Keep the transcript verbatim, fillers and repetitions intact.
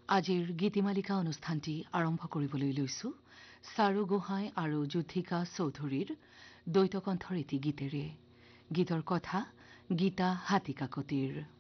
আজিৰ গীতিমালিকা অনুষ্ঠানটি আৰম্ভ কৰিবলৈ লৈছো চাৰু গোহাঁই আৰু যুথিকা চৌধুৰীৰ দ্বৈতকণ্ঠৰ এটি গীতেৰে। গীতৰ কথা গীতা হাতীকাকতিৰ।